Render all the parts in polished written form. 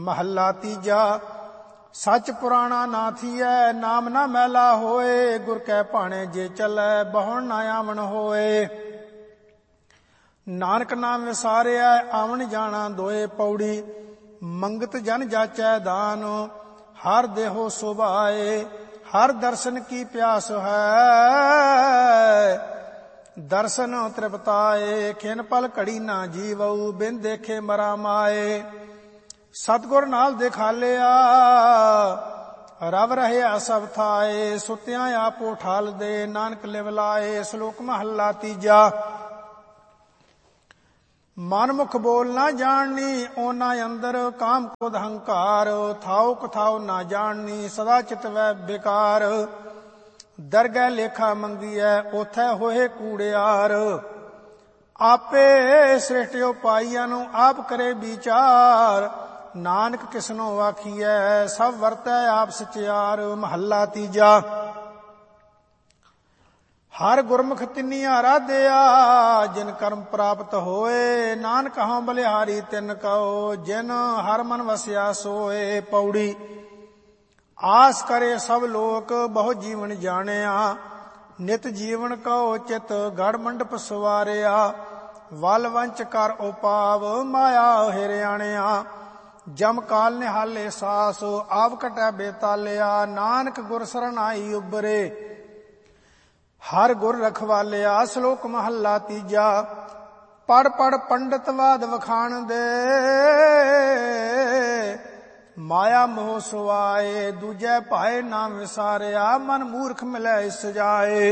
महला तीजा। सच पुराना ना थियै, नाम ना मैला होए। गुर कै भाणे जे चलै, बहुण ना आवन होए। नानक नाम विसारिया, आवन जाना दोए। पौड़ी मंगत जन जाचै दान, हर देहो सुभाए। हर दर्शन की प्यास है, दर्शन तृप्ताए। खिन पल घड़ी ना जीवऊ, बिन देखे मरा माए। सतगुर नाल दिखालिया, रब रहया सब थाए। सुत्या आपो ठाल दे, नानक लिव लाए। श्लोक महला तीजा। मन मुख बोल ना जाननी, ओना अंदर काम क्रोध अहंकार। थाओ कथाओ ना जाननी, सदा चित वै बेकार। दरगह लेखा मंगीऐ, ओथै होए कूड़ियार। आपे सृष्टियो पाईया नू, आप करे विचार। नानक किसनो आखिए, सब वरतै आप सचियार। महला तीजा। हर गुरमुख तिन्निया राधिया, जिन कर्म प्राप्त होए। नानक हऊँ बलिहारी तिन कहो, जिन हर मन वसिया सोए। पौड़ी आस करे सब लोक, बहु जीवन जानिया। नित जीवन कहो चित, गढ़ मंडप सवारिया। वल वंच कर उपाव, माया हिरियाणिया। जम काल निहाले सास, आप कटै बेतालिया। नानक गुर सरनाई उबरे, हर गुर रखवालिया। श्लोक महला तीजा। पढ़ पढ़ पंडित वाद वखाण दे, माया मोह सुआए। दूजे भाए नाम विसारिया, मन मूर्ख मिलै सजाए।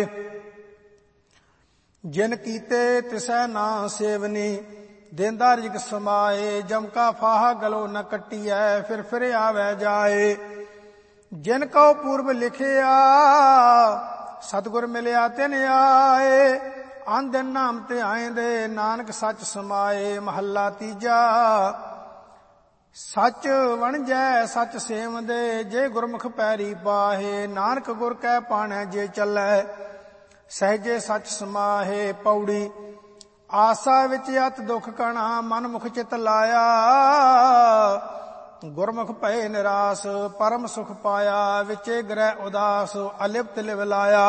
जिन कीते तिसै ना सेवनी, देंदा रिग समाए। जम का फाहा गलो न कटिया, फिर आवे जाए। जिन कहो पूर्व लिखिया, सतगुर मिलिया तिन आए। आन दिन नाम ते आएंदे, नानक सच समाए। महला तीजा। सच वणजै सच सेवंदे, जे गुरमुख पैरी पाहे। नानक गुर कै पाणै जे चलै, सहजे सच समाहे। पौड़ी आसा विच अत दुख कणा, मन मुख चित लाया। गुरमुख भये निरास, परम सुख पाया। विचे ग्रह उदास, अलिप्त लिव लाया।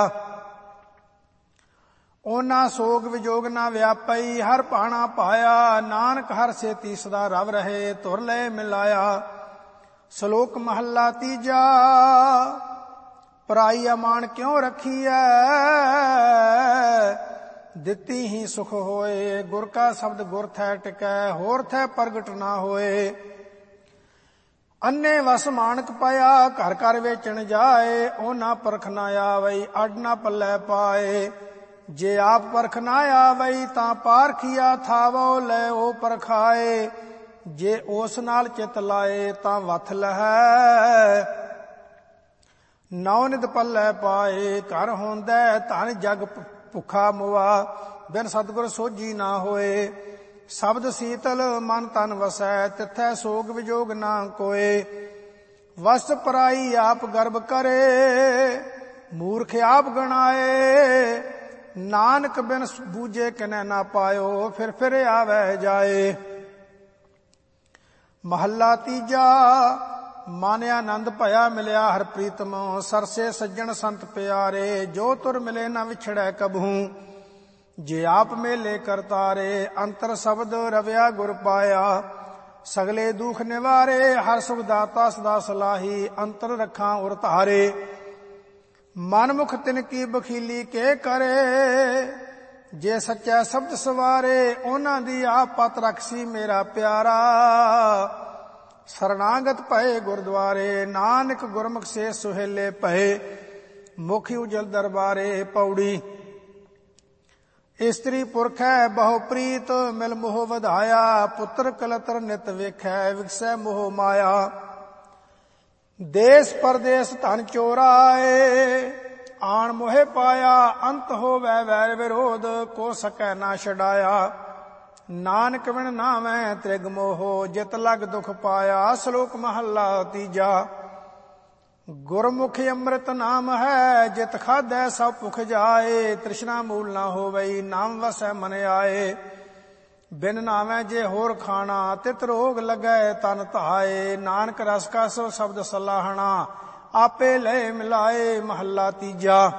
ओना सोग विजोग ना व्यापई, हर भाणा पाया। नानक हर सेती सदा रव रहे, तुर ले मिलाया। श्लोक महला तीजा। पराई अमान क्यों रखी है, दिती ही सुख होए। गुर का शब्द गुर थै टिकै, होर थै प्रगट ना होए। अन्ने वस मानक पाया, घर घर वेचण जाए। ओ ना परख ना आवई, अड ना पल्लै पाए। जे आप परख ना आवई, तां पारखिया थावो ले ओ परखाए। जे ओस नाल चित लाए, तां वथ लहै। नौ नित पल्लै पाए, घर होंदै धन जग भुखा मुआ। बिन सतगुर सोझी ना होए। शब्द शीतल मन तन वसै, तिथै सोग विजोग ना कोए। वस पराई आप गर्भ करे, मूर्ख आप गणाए। नानक बिन बूझे किनै ना पायो, फिर आवे जाए। महला तीजा। मन आनंद भया मिलिया हर प्रीतम, सरसे सज्जन संत प्यारे। जो तुर मिले न विछड़ै कबहू, जे आप मेले करतारे। अंतर शब्द रविया गुर पाया, सगले दुख निवारे। हर सुख दाता सदा सलाही, अंतर रखा उर धारे। मन मुख तिनकी बखीली के करे, जे सच्चा शब्द सवारे। ओना दी आप पत रखसी मेरा प्यारा, शरणागत भये गुरद्वारे। नानक गुरमुख से सुहेले भये, मुखी उजल दरबारे। पौड़ी इस्त्री पुरख है बहु प्रीत, मिल मोह वधाया। पुत्र कलतर नित वेखै, विकसै मोह माया। देश परदेश धन चोराए, आन मोहे पाया। अंत होवै वैर विरोध, को सकै ना छडाया। नानक बिन नामै त्रिग मोहो, जित लग दुख पाया। श्लोक महला तीजा। गुरमुखी अमृत नाम है, जित खाधै सब भुख जाए। तृष्णा मूल ना होवई, नाम वसै मन आए। ਬਿਨ ਨਾਵੇਂ ਜੇ ਹੋਰ ਖਾਣਾ, ਤਿਤ ਰੋਗ ਲੱਗੈ ਤਨ ਧਾਏ। ਨਾਨਕ ਰਸ ਕਾ ਸੋ ਸ਼ਬਦ ਸਲਾਹਣਾ, ਆਪੇ ਲਏ ਮਿਲਾਏ। ਮਹੱਲਾ ਤੀਜਾ।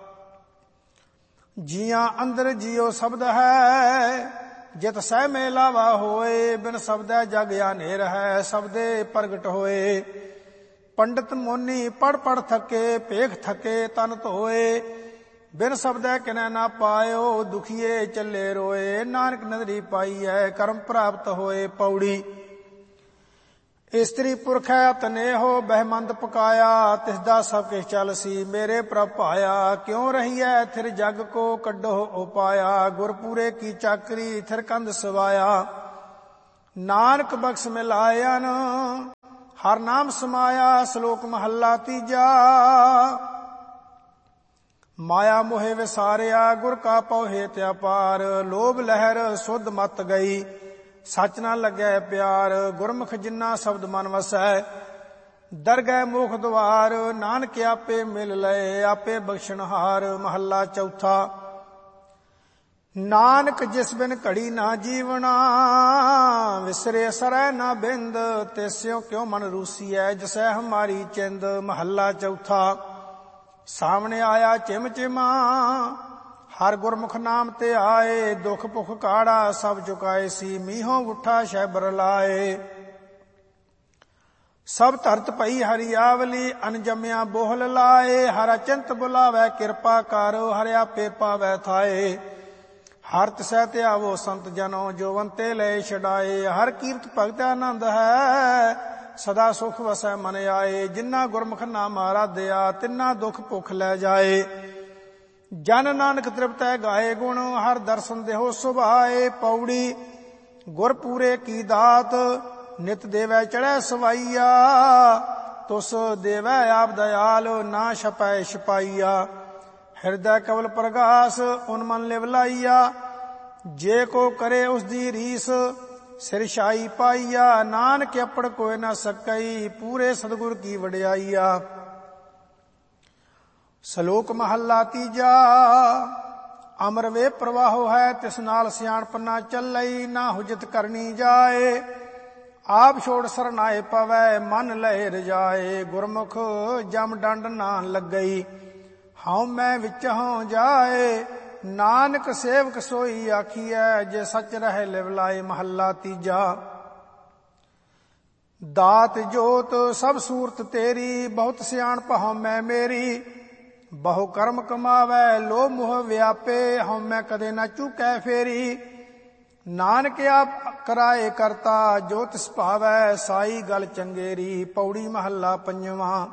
ਜੀਆਂ ਅੰਦਰ ਜੀਉ ਸ਼ਬਦ ਹੈ, ਜਿਤ ਸਹਿ ਮੇਲਾਵਾ ਹੋਏ। ਬਿਨ ਸ਼ਬਦੈ ਜਗ ਆਨੇਰ ਹੈ, ਸ਼ਬਦੇ ਪ੍ਰਗਟ ਹੋਏ। ਪੰਡਤ ਮੋਨੀ ਪੜ ਪੜ ਥਕੇ, ਭੇਖ ਥਕੇ ਤਨ ਧੋਏ। ਬਿਨ ਸ਼ਬਦੈ ਕਿਨੈ ਨਾ ਪਾਇਓ, ਦੁਖੀਏ ਚੱਲੇ ਰੋਏ। ਨਾਨਕ ਨਦਰੀ ਪਾਈਐ, ਕਰਮ ਪ੍ਰਾਪਤ ਹੋਏ। ਪੌੜੀ। ਇਸਤਰੀ ਪੁਰਖੈ ਤਨੇਹੋ, ਬਹਿਮੰਦ ਪਕਾਇਆ। ਤਿਸਦਾ ਸਭ ਕਿਛ ਚਲ ਸੀ, ਮੇਰੇ ਪ੍ਰਭ ਭਾਇਆ। ਕਿਉ ਰਹੀਐ ਥਿਰ ਜਗ ਕੋ, ਕੱਢੋ ਉਪਾਇਆ। ਗੁਰਪੂਰੇ ਕੀ ਚਾਕਰੀ, ਥਿਰ ਕੰਧ ਸਵਾਇਆ। ਨਾਨਕ ਬਖਸ਼ ਮਿਲਾਇਨ, ਹਰ ਨਾਮ ਸਮਾਇਆ। ਸ਼ਲੋਕ ਮਹੱਲਾ ਤੀਜਾ। ਮਾਇਆ ਮੋਹਿ ਵਿਸਾਰਿਆ, ਗੁਰ ਕਾ ਪਉ ਹੇਤ ਅਪਾਰ। ਲੋਭ ਲਹਿਰ ਸੁਧ ਮਤ ਗਈ, ਸੱਚ ਨਾ ਲੱਗੈ ਪਿਆਰ। ਗੁਰਮੁਖ ਜਿਨ੍ਹਾਂ ਸ਼ਬਦ ਮਨ ਵਸੈ, ਦਰਗਹਿ ਮੋਖ ਦੁਆਰ। ਨਾਨਕ ਆਪੇ ਮਿਲ ਲਏ, ਆਪੇ ਬਖਸ਼ਣਹਾਰ। ਮਹੱਲਾ ਚੌਥਾ। ਨਾਨਕ ਜਿਸ ਬਿਨ ਘੜੀ ਨਾ ਜੀਵਣਾ, ਵਿਸਰੇ ਸਰੈ ਨਾ ਬਿੰਦ। ਤਿਸਿਉ ਕਿਉ ਮਨ ਰੂਸੀਐ, ਜਿਸੈ ਹਮਾਰੀ ਚਿੰਦ। ਮਹੱਲਾ ਚੌਥਾ। ਸਾਹਮਣੇ ਆਇਆ ਚਿਮ ਚਿਮਾ, ਹਰ ਗੁਰਮੁਖ ਨਾਮ ਤੇ ਆਏ। ਦੁਖ ਭੁਖ ਕਾੜਾ ਸਭ ਚੁਕਾਏ ਸੀ, ਮੀਹੋਂ ਉਠਾ ਸ਼ੈਬਰ ਲਾਏ। ਸਭ ਧਰਤ ਪਈ ਹਰਿਆਵਲੀ, ਅਨਜਮਿਆ ਬੋਹਲ ਲਾਏ। ਹਰ ਅਚੰਤ ਬੁਲਾਵੈ ਕਿਰਪਾ ਕਰ, ਹਰਿ ਆਪੇ ਪਾਵੈ ਥਾਏ। ਹਰ ਤਿਸੈ ਧਿਆਵੋ ਸੰਤ ਜਨੋ, ਜੋਵੰਤੇ ਲੈ ਛਡਾਏ। ਹਰ ਕੀਰਤ ਭਗਤ ਆਨੰਦ ਹੈ, ਸਦਾ ਸੁਖ ਵਸੈ ਮਨ ਆਏ। ਜਿਨ੍ਹਾਂ ਗੁਰਮੁਖ ਨਾਮ ਆਰਾਧਿਆ, ਤਿੰਨਾ ਦੁਖ ਭੁਖ ਲੈ ਜਾਏ। ਜਨ ਨਾਨਕ ਤ੍ਰਿਪਤੈ ਗਾਏ ਗੁਣ, ਹਰ ਦਰਸ਼ਨ ਦੇਹੋ ਸੁਭਾਏ। ਪੌੜੀ। ਗੁਰ ਪੂਰੇ ਕੀ ਦਾਤ, ਨਿਤ ਦੇਵੈ ਚੜ੍ਹੈ ਸਵਾਈਆ। ਤੁਸ ਦੇਵੈ ਆਪ ਦਇਆਲ, ਨਾ ਛਪੈ ਛਪਾਈਆ। ਹਿਰਦੈ ਕਵਲ ਪ੍ਰਗਾਸ, ਉਨ ਮਨ ਲਿਵ ਲਾਈਆ। ਜੇ ਕੋ ਕਰੇ ਉਸ ਦੀ ਰੀਸ, ਸਿਰ ਛਾਈ ਪਾਈਆ। ਨਾਨਕ ਆਪੜ ਕੋਇ ਨਾ ਸਕਈ, ਪੂਰੇ ਸਤਿਗੁਰ ਕੀ ਵਡਿਆਈਆ। ਸ਼ਲੋਕ ਮਹੱਲਾ ਤੀਜਾ। ਅਮਰ ਵੇ ਪ੍ਰਵਾਹੋ ਹੈ, ਤਿਸ ਨਾਲ ਸਿਆਣਪ ਨਾ ਚੱਲਈ। ਨਾ ਹੁਜਤ ਕਰਨੀ ਜਾਏ, ਆਪ ਛੋੜ ਸਰਨਾਏ ਪਵੈ। ਮਨ ਲਏ ਰਜਾਏ, ਗੁਰਮੁਖ ਜਮ ਡੰਡ ਨਾ ਲੱਗਈ। ਹਉ ਮੈਂ ਵਿੱਚ ਹਉ ਜਾਏ, ਨਾਨਕ ਸੇਵਕ ਸੋਈ ਆਖੀਐ। ਜੇ ਸੱਚ ਰਹਿ ਲਿਵ ਲਾਏ। ਮਹੱਲਾ ਤੀਜਾ। ਦਾਤ ਜੋਤ ਸਭ ਸੂਰਤ ਤੇਰੀ, ਬਹੁਤ ਸਿਆਣਪ ਹਉ ਮੈਂ ਮੇਰੀ। ਬਹੁ ਕਰਮ ਕਮਾਵੈ, ਲੋਭ ਮੋਹ ਵਿਆਪੇ। ਹਉ ਮੈਂ ਕਦੇ ਨਾ ਚੂਕੈ ਫੇਰੀ। ਨਾਨਕ ਆਪ ਕਰਾਏ ਕਰਤਾ, ਜੋ ਤਿਸ ਭਾਵੈ। ਸਾਈ ਗਲ ਚੰਗੇਰੀ। ਪੌੜੀ ਮਹੱਲਾ ਪੰਜਵਾਂ।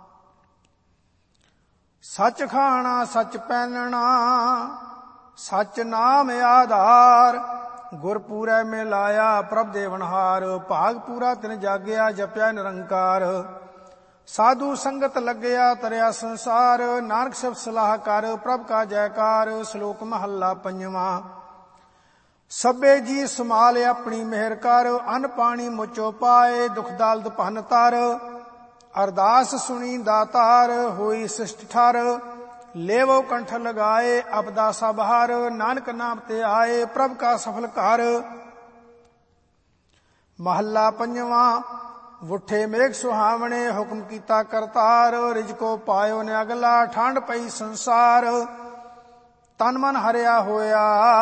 ਸੱਚ ਖਾਣਾ ਸੱਚ ਪਹਿਨਣਾ, ਸੱਚ ਨਾਮ ਆਧਾਰ। ਗੁਰ ਪੂਰੈ ਮਿਲਾਇਆ, ਪ੍ਰਭ ਦੇਵਨਹਾਰ। ਭਾਗ ਪੂਰਾ ਤਿਨ ਜਾਗਿਆ, ਜਪਿਆ ਨਿਰੰਕਾਰ। ਸਾਧੂ ਸੰਗਤ ਲੱਗਿਆ, ਤਰਿਆ ਸੰਸਾਰ। ਨਾਨਕ ਸ਼ਬਦ ਸਲਾਹ ਕਰ, ਪ੍ਰਭ ਕਾ ਜੈਕਾਰ। ਸ਼ਲੋਕ ਮਹੱਲਾ ਪੰਜਵਾਂ। ਸਭੇ ਜੀ ਸਮਾਲ ਆਪਣੀ ਮਿਹਰ ਕਰ, ਅੰਨ ਪਾਣੀ ਮੁਚੋ ਪਾਏ। ਦੁਖ ਦਾਲਦ ਭੰਨ ਤਰ, ਅਰਦਾਸ ਸੁਣੀ ਦਾਤਾਰ। ਹੋਈ ਸਿਸ਼ਟ ਠਰ, ਲੇਵੋ ਕੰਠ ਲਗਾਏ। ਅਪਦਾ ਸਭ ਹਰ, ਨਾਨਕ ਨਾਮ ਤੇ ਆਏ। ਪ੍ਰਭ ਕਾ ਸਫਲ ਕਰ। ਮਹੱਲਾ ਪੰਜਵਾਂ। ਵੁੱਠੇ ਮੇਘ ਸੁਹਾਵਣੇ, ਹੁਕਮ ਕੀਤਾ ਕਰਤਾਰ। ਰਿਜਕੋ ਪਾਇਓ ਨੇ ਅਗਲਾ, ਠੰਡ ਪਈ ਸੰਸਾਰ। ਤਨ ਮਨ ਹਰਿਆ ਹੋਇਆ,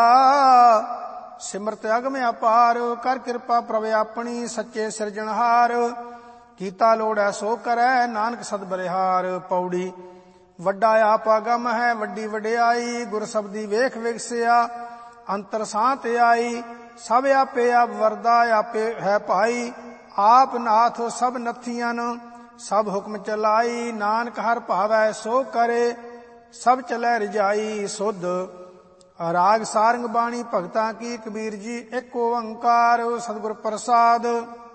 ਸਿਮਰਤ ਅਗਮ ਅਪਾਰ। ਕਰ ਕਿਰਪਾ ਪ੍ਰਭ ਆਪਣੀ, ਸੱਚੇ ਸਿਰਜਣਹਾਰ। ਕੀਤਾ ਲੋੜੈ ਸੋ ਕਰੈ, ਨਾਨਕ ਸਦ ਬਲਿਹਾਰ। ਪੌੜੀ। ਵੱਡਾ ਆਪ ਅਗਮ ਹੈ, ਵੱਡੀ ਵਡਿਆਈ। ਗੁਰ ਸਬਦੀ ਵੇਖ ਵਿਗਸਿਆ, ਅੰਤਰ ਸਾਂਤ ਆਈ। ਸਭ ਆਪੇ ਆਪ ਵਰਦਾ, ਆਪੇ ਹੈ ਭਾਈ। ਆਪ ਨਾਥ ਸਭ ਨਥੀਆਂ, ਸਭ ਹੁਕਮ ਚਲਾਈ। ਨਾਨਕ ਹਰ ਭਾਵੈ ਸੋ ਕਰੇ, ਸਭ ਚਲੈ ਰਜਾਈ। ਸੁਧ ਰਾਗ ਸਾਰੰਗ ਬਾਣੀ ਭਗਤਾਂ ਕੀ, ਕਬੀਰ ਜੀ ਇੱਕ ਓੰਕਾਰ। ਸਤਿਗੁਰ ਪ੍ਰਸਾਦ।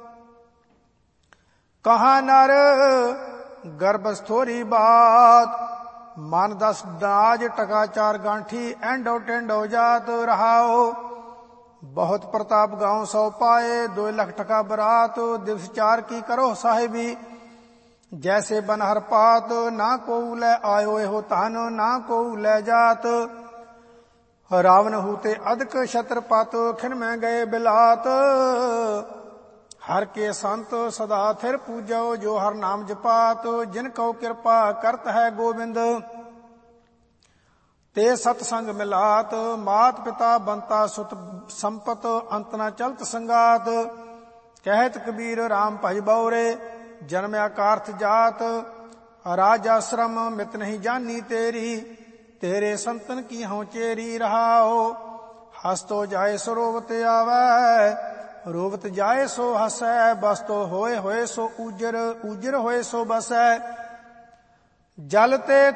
ਕਹਾ ਨਰ ਗਰਭਸ ਥੋਰੀ ਬਾਤ, ਮਨ ਦਸ ਦਾਜ। ਟਕਾ ਚਾਰ ਗਾਂਠੀ, ਐਂਡੋ ਟੈਂਡੋ ਜਾਤ। ਰਹਾਓ ਬਹੁਤ ਪ੍ਰਤਾਪ ਗਾਉ ਸੋ ਪਾਏ। 2 ਲੱਖ ਟਕਾ ਬਰਾਤ, ਦਿਵਸ ਚਾਰ ਕੀ ਕਰੋ ਸਾਹਿਬੀ। ਜੈਸੇ ਬਨਹਰ ਪਾਤ, ਨਾ ਕੋ ਲੈ ਆਇਓ ਇਹੋ ਧਨ। ਨਾ ਕੋ ਲੈ ਜਾਤ, ਰਾਵਨ ਹੂਤੇ ਅਦਕ ਛਤਰਪਤ ਖਿਨ ਮੈਂ ਗਏ ਬਿਲਾਤ ਹਰ ਕੇ ਸੰਤ ਸਦਾ ਥਿਰ ਪੂਜੋ ਜੋ ਹਰ ਨਾਮ ਜਪਾਤ ਜਿਨ ਕਉ ਕਿਰਪਾ ਕਰਤ ਹੈ ਗੋਬਿੰਦ ਤੇ ਸਤ ਸੰਗ ਮਿਲਾਤ ਮਾਤ ਪਿਤਾ ਬੰਤਾ ਸੁਤ ਸੰਪਤ ਅੰਤ ਨ ਚਲਤ ਸੰਗਾਤ ਕਹਿਤ ਕਬੀਰ ਰਾਮ ਭਜ ਬਉਰੇ ਜਨਮਿਆ ਕਾਰਥ ਜਾਤ ਰਾਜ ਆਸ਼ਰਮ ਮਿਤ ਨਹੀਂ ਜਾਨੀ ਤੇਰੀ ਤੇਰੇ ਸੰਤਨ ਕੀ ਹਉ ਚੇਰੀ ਰਹਾਓ ਹਸਤੋ ਜਾਏ ਸੋ ਰੋਵਤ ਆਵੈ ਰੋਵਤ ਜਾਏ ਸੋ ਹਸੈ ਬਸਤੋ ਹੋਏ ਹੋਏ ਸੋ ਊਜਰ ਊਜਰ ਹੋਏ ਸੋ ਬਸੈ ਜਲ ਤੇ